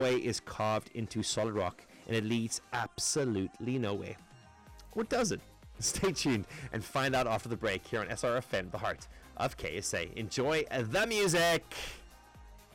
way is carved into solid rock and it leads absolutely nowhere. Or does it? Stay tuned and find out after the break here on SRFM, the heart of KSA. Enjoy the music!